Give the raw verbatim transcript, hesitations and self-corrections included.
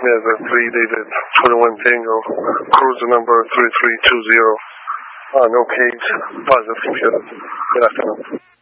Yeah, the three David twenty-one Tango, cruiser number three three two zero. Uh, no cage, positive computer. Good afternoon.